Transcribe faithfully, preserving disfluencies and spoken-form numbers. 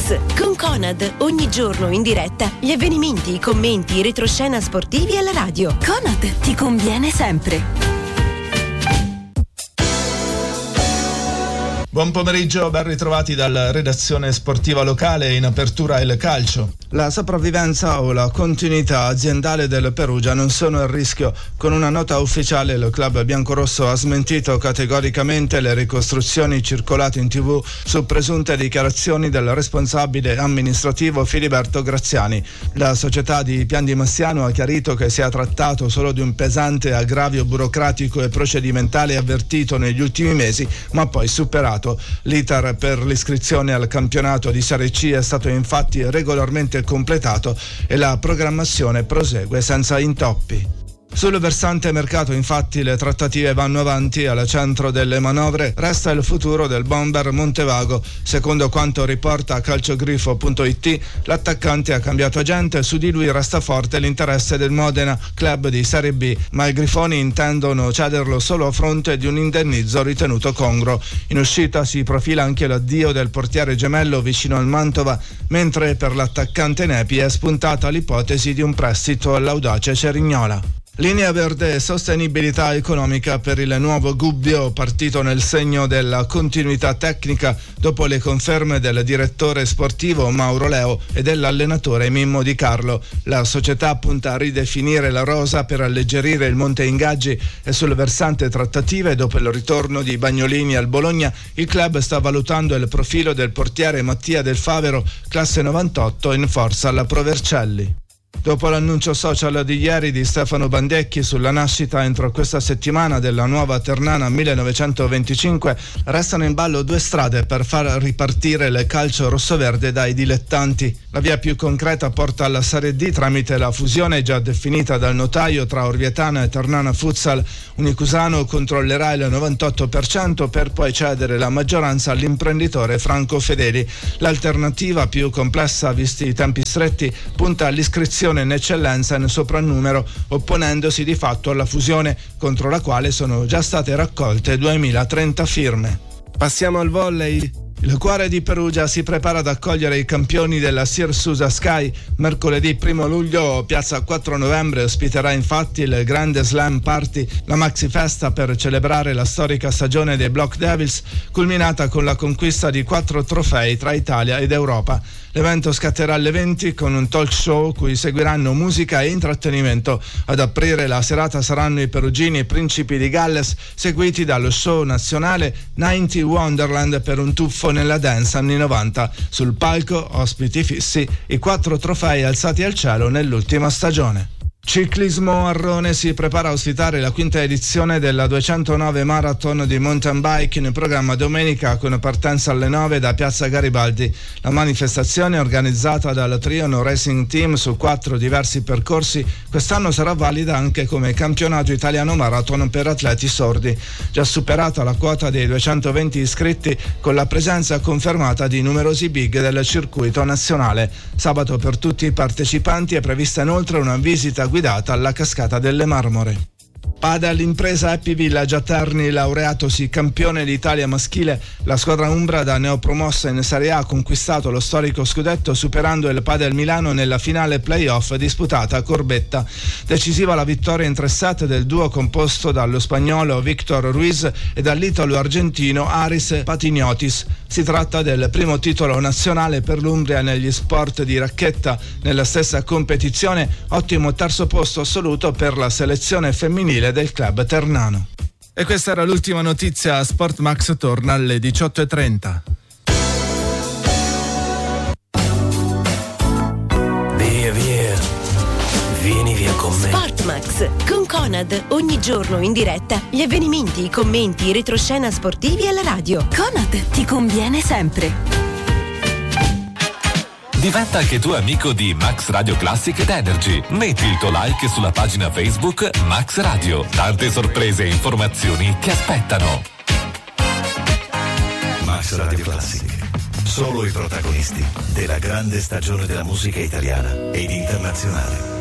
Max con Conad, ogni giorno in diretta gli avvenimenti, i commenti, i retroscena sportivi alla radio. Conad ti conviene sempre. Buon pomeriggio, ben ritrovati dalla redazione sportiva locale. In apertura il calcio. La sopravvivenza o la continuità aziendale del Perugia non sono a rischio. Con una nota ufficiale il club biancorosso ha smentito categoricamente le ricostruzioni circolate in tv su presunte dichiarazioni del responsabile amministrativo Filiberto Graziani. La società di Pian di Massiano ha chiarito che si è trattato solo di un pesante aggravio burocratico e procedimentale avvertito negli ultimi mesi, ma poi superato. L'iter per l'iscrizione al campionato di Serie C è stato infatti regolarmente completato e la programmazione prosegue senza intoppi. Sul versante mercato infatti le trattative vanno avanti. Al centro delle manovre resta il futuro del bomber Montevago. Secondo quanto riporta calciogrifo punto it, l'attaccante ha cambiato agente, su di lui resta forte l'interesse del Modena, club di Serie B, ma i grifoni intendono cederlo solo a fronte di un indennizzo ritenuto congruo. In uscita si profila anche l'addio del portiere gemello vicino al Mantova, mentre per l'attaccante Nepi è spuntata l'ipotesi di un prestito all'Audace Cerignola. Linea verde e sostenibilità economica per il nuovo Gubbio, partito nel segno della continuità tecnica dopo le conferme del direttore sportivo Mauro Leo e dell'allenatore Mimmo Di Carlo. La società punta a ridefinire la rosa per alleggerire il monte ingaggi e sul versante trattative, dopo il ritorno di Bagnolini al Bologna, il club sta valutando il profilo del portiere Mattia Del Favero, classe novantotto, in forza alla Pro Vercelli. Dopo l'annuncio social di ieri di Stefano Bandecchi sulla nascita entro questa settimana della nuova Ternana millenovecentoventicinque, restano in ballo due strade per far ripartire il calcio rossoverde dai dilettanti. La via più concreta porta alla Serie D tramite la fusione già definita dal notaio tra Orvietana e Ternana Futsal. Unicusano controllerà il novantotto per cento per poi cedere la maggioranza all'imprenditore Franco Fedeli. L'alternativa, più complessa visti i tempi stretti, punta all'iscrizione in eccellenza in soprannumero, opponendosi di fatto alla fusione, contro la quale sono già state raccolte duemilatrenta firme. Passiamo al volley. Il cuore di Perugia si prepara ad accogliere i campioni della Sirsusa Sky. Mercoledì primo luglio, piazza quattro novembre, ospiterà infatti il grande slam party, la maxi festa per celebrare la storica stagione dei Block Devils, culminata con la conquista di quattro trofei tra Italia ed Europa. L'evento scatterà alle venti con un talk show cui seguiranno musica e intrattenimento. Ad aprire la serata saranno i perugini Principi di Galles, seguiti dallo show nazionale novanta Wonderland per un tuffo nella dance anni novanta. Sul palco, ospiti fissi, i quattro trofei alzati al cielo nell'ultima stagione. Ciclismo. Arrone si prepara a ospitare la quinta edizione della duecentonove Marathon di mountain bike, in programma domenica con partenza alle nove da Piazza Garibaldi. La manifestazione, organizzata dal Triono Racing Team su quattro diversi percorsi, quest'anno sarà valida anche come campionato italiano marathon per atleti sordi. Già superata la quota dei duecentoventi iscritti, con la presenza confermata di numerosi big del circuito nazionale. Sabato per tutti i partecipanti è prevista inoltre una visita guidata alla Cascata delle Marmore. Padel impresa Happy Village a Terni, laureatosi campione d'Italia maschile. La squadra umbra, da neopromossa in Serie A, ha conquistato lo storico scudetto superando il Padel Milano nella finale playoff disputata a Corbetta. Decisiva la vittoria in tre set del duo composto dallo spagnolo Victor Ruiz e dall'italo-argentino Aris Patignotis. Si tratta del primo titolo nazionale per l'Umbria negli sport di racchetta. Nella stessa competizione, ottimo terzo posto assoluto per la selezione femminile del club ternano. E questa era l'ultima notizia. Sport Max torna alle diciotto e trenta. Via via, vieni via con me. Sport Max con Conad, ogni giorno in diretta gli avvenimenti, i commenti, i retroscena sportivi alla radio. Conad ti conviene sempre. Diventa anche tu amico di Max Radio Classic ed Energy. Metti il tuo like sulla pagina Facebook Max Radio. Tante sorprese e informazioni ti aspettano. Max Radio Classic. Solo i protagonisti della grande stagione della musica italiana ed internazionale.